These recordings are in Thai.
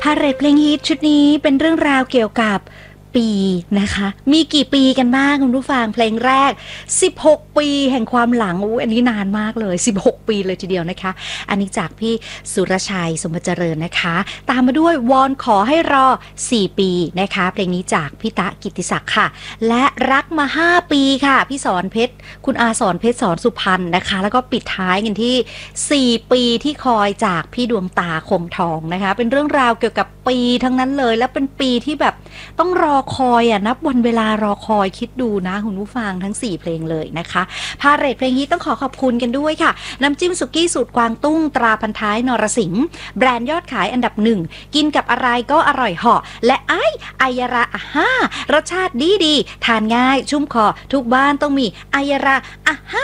พาเหรดเพลงฮิตชุดนี้เป็นเรื่องราวเกี่ยวกับปีนะคะมีกี่ปีกันบ้างคุณผู้ฟังเพลงแรก16ปีแห่งความหลังอันนี้นานมากเลย16ปีเลยทีเดียวนะคะอันนี้จากพี่สุรชัยสมบัติเจริญนะคะตามมาด้วยวอนขอให้รอ4ปีนะคะเพลงนี้จากพี่ตะกิตติศักดิ์ค่ะและรักมา5ปีค่ะพี่สอนเพชรคุณอาสอนเพชรสอนสุพรรณนะคะแล้วก็ปิดท้ายกันที่4ปีที่คอยจากพี่ดวงตาคงทองนะคะเป็นเรื่องราวเกี่ยวกับปีทั้งนั้นเลยและเป็นปีที่แบบต้องรอคอยนับวันเวลารอคอยคิดดูนะคุณผู้ฟังทั้ง4เพลงเลยนะคะพาเหรดเพลงนี้ต้องขอบคุณกันด้วยค่ะน้ำจิ้มสุกี้สูตรกวางตุ้งตราพันท้ายนรสิงห์แบรนด์ยอดขายอันดับ1กินกับอะไรก็อร่อยเหาะและไอยาราอาฮ่ารสชาติดีทานง่ายชุ่มคอทุกบ้านต้องมีไอยาราอาฮ่า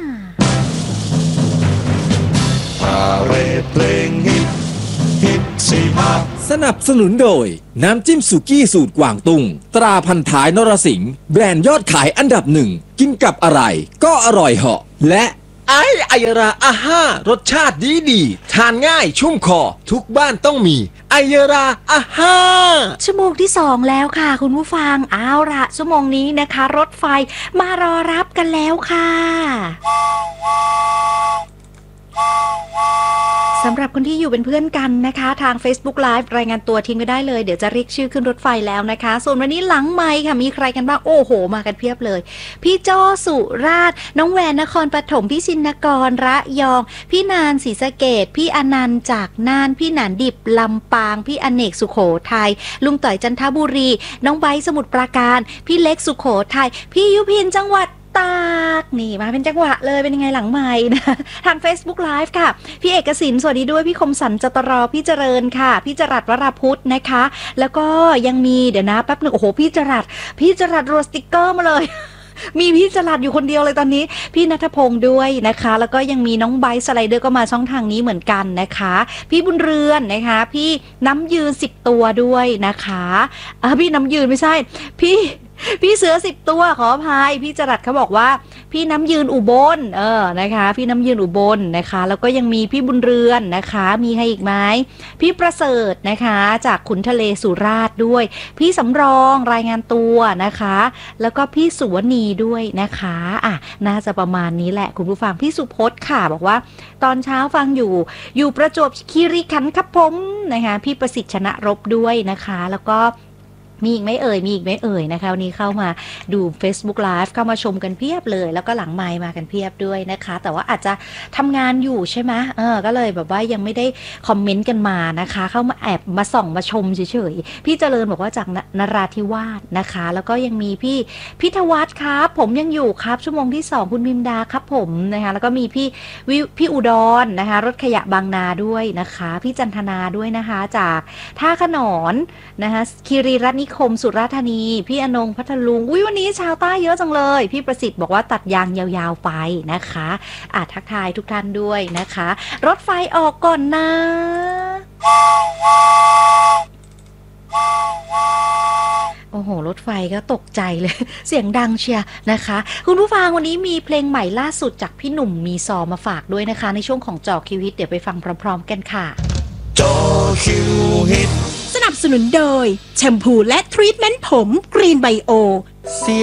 พาเหรดเพลงฮิตสนับสนุนโดยน้ำจิ้มสุกี้สูตรกวางตุ้งตราพันท้ายนรสิงห์แบรนด์ยอดขายอันดับ1กินกับอะไรก็อร่อยเหาะและไอยาราอาฮ่ารสชาติดีทานง่ายชุ่มคอทุกบ้านต้องมีไอยาราอาฮ่าชั่วโมงที่2แล้วค่ะคุณผู้ฟังเอาละชั่วโมงนี้นะคะรถไฟมารอรับกันแล้วค่ะสำหรับคนที่อยู่เป็นเพื่อนกันนะคะทาง Facebook Live รายงานตัวทิ้งก็ได้เลยเดี๋ยวจะเรียกชื่อขึ้นรถไฟแล้วนะคะส่วนวันนี้หลังไมค์ค่ะมีใครกันบ้างโอ้โหมากันเพียบเลยพี่โจสุราษฎร์น้องแวนนครปฐมพี่ชินกรระยองพี่นานศรีสะเกษพี่อนันต์จากน่านพี่หนานดิบลำปางพี่อเนกสุโขทัยลุงต่อยจันทบุรีน้องไบสมุทรปราการพี่เล็กสุโขทัยพี่ยุพินจังหวัดตากนี่มาเป็นจังหวะเลยเป็นยังไงหลังไมค์นะทาง Facebook Live ค่ะพี่เอกสินสวัสดีด้วยพี่คมสันจตรพี่เจริญค่ะพี่จรัสวราพุทธนะคะแล้วก็ยังมีเดี๋ยวนะแป๊บหนึ่งโอ้โหพี่จรัสโรสติกเกอร์มาเลยมีพี่จรัสอยู่คนเดียวเลยตอนนี้พี่ณัฐพงศ์ด้วยนะคะแล้วก็ยังมีน้องไบสไลเดอร์ก็มาช่องทางนี้เหมือนกันนะคะพี่บุญเรือนนะคะพี่น้ำยืน10ตัวด้วยนะคะพี่น้ำยืนไม่ใช่พี่เสือ10ตัวขออภัยพี่จรัสเขาบอกว่าพี่น้ำยืนอุบลนะคะพี่น้ำยืนอุบลนะคะแล้วก็ยังมีพี่บุญเรือนนะคะมีใครอีกไหมพี่ประเสริฐนะคะจากขุนทะเลสุราษฎร์ด้วยพี่สำรองรายงานตัวนะคะแล้วก็พี่สุวณีด้วยนะคะน่าจะประมาณนี้แหละคุณผู้ฟังพี่สุพจน์ค่ะบอกว่าตอนเช้าฟังอยู่ประจวบคีรีขันธ์ครับผมนะคะพี่ประสิทธิ์ชนะรบด้วยนะคะแล้วก็มีอีกไหมเอ่ยนะคะวันนี้เข้ามาดู Facebook Live เข้ามาชมกันเพียบเลยแล้วก็หลังไมค์มากันเพียบด้วยนะคะแต่ว่าอาจจะทำงานอยู่ใช่ไหมก็เลยแบบว่ายังไม่ได้คอมเมนต์กันมานะคะเข้ามาแอบมาส่องมาชมเฉยๆพี่เจริญบอกว่าจากนราธิวาสนะคะแล้วก็ยังมีพี่พิทวัฒน์ครับผมยังอยู่ครับชั่วโมงที่2คุณพิมดาครับผมนะคะแล้วก็มีพี่อุดรนะคะรถขยะบางนาด้วยนะคะพี่จันทนาด้วยนะคะจากท่าขนอนนะคะคีรีรัตน์นิคมสุราษฎร์ธานีพี่อนงพัทลุงวันนี้ชาวใต้เยอะจังเลยพี่ประสิทธิ์บอกว่าตัดยางยาวๆไปนะคะทักทายทุกท่านด้วยนะคะรถไฟออกก่อนนะโอ้โหรถไฟก็ตกใจเลยเสียงดังเชียนะคะคุณผู้ฟังวันนี้มีเพลงใหม่ล่าสุดจากพี่หนุ่มมีซอมาฝากด้วยนะคะในช่วงของจอคิวฮิตเดี๋ยวไปฟังพร้อมๆกันค่ะจอคิวฮิตสนับสนุนโดยแชมพูและทรีทเมนต์ผมกรีนไบโอ